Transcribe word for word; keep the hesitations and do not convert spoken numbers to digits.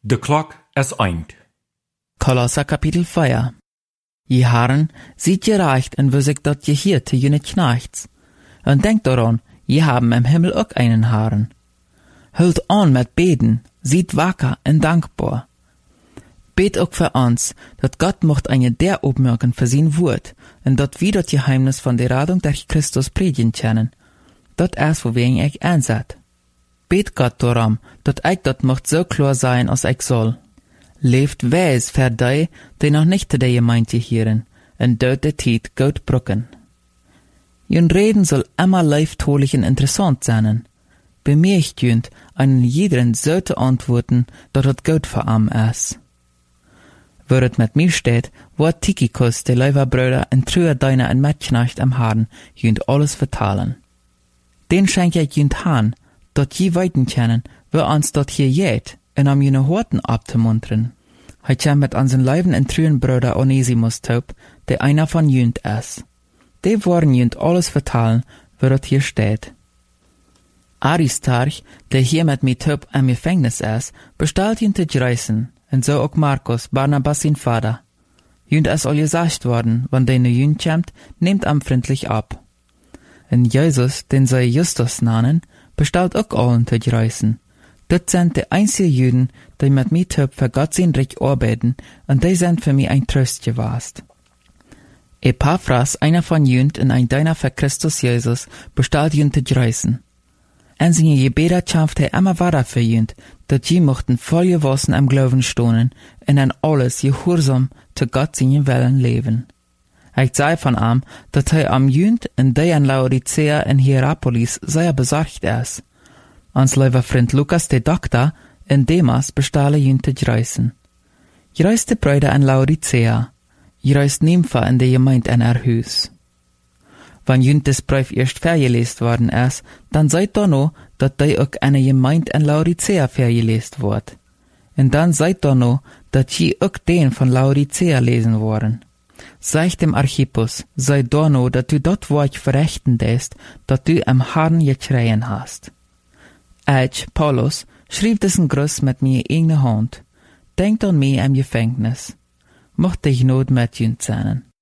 De klok is eind. Kolosser kapitel vier. Je Herren, seid je recht en wus ik dat je hier te jene knechts. En denkt daran, je haben im Himmel ook einen Herren. Hult an met beten, seid wacker en dankbar. Bet ook für uns, dat Gott mocht eine der opmerken für sein Wort, en dat wir dat Geheimnis von der Radung durch Christus predigen kennen. Dat is wovegen ich einzet. Bet Gott darum, dat ich dat mocht so klar sein, als ich soll. Leeft wijs für die, die noch nicht zu der Gemeinde gehören, en dort de Tijd gut brücken. Jün Reden soll immer leiftolich und interessant sein. Bemerkt jünd, einen jeden so zu antworten, dat het gut für am is. Wo het mit mir steht, wird Tychicus, der Leiberbruder, en Trüher deiner en Metknecht am Haaren, jünd alles vertalen. Den schenk ich jünd han, dat je weiten kennen, wo uns dat hier jet, en am jene Horten abzumuntern. Hij kam mit unseren Leiben en Trühen Bruder Onesimus taub, der einer von jünd is. Die wollen jünd alles vertalen, wo dat hier steht. Aristarch, der hier mit mir taub am Gefängnis is, bestellt jünd te reißen, en so auch Markus, Barnabas sein Vater. Jünd is al gesagt worden, wann de ne jünd kämmt, nehmt am freundlich ab. En Jesus, den sei Justus nannen, bestellt auch allen te reißen. Dat sind die einzigen Juden, die mit mir taub für Gott sein Reich arbeiten, und die sind für mich ein Trost gewesen. Epaphras, einer von jünd und ein Diener für Christus Jesus, bestellt jünd te reißen. En seine Gebete kämpft er immer weiter für jünd, dat je mochten voll gewassen am Glauben stonen und an alles gehorsam zu Gott seinen Willen leben. Ich sei von ihm, dat er am jünd und die an Laodicea in Hierapolis sehr besorgt ist. Ons lieber Freund Lukas, der Doktor, in Demas bestelle jünd te reißen. Je reist de Brüder an Laodicea, je reist Nympha in der Gemeinde an er Hus. Wenn jünd des Brief erst vergelest worden ist, dann seid da noch, dat die auch eine Gemeinde an Laodicea vergelest wird. Und dann seid da noch, dat je auch den von Laodicea lesen worden. Sag dem Archippus, sei da noch, dat du dort Wort verrechten dest, dat du am Herrn geschreien hast. Ich, Paulus, schrieb diesen Gruß mit mir eigene Hand. Denkt an mich am Gefängnis. Mocht dich Not mit jünd sein.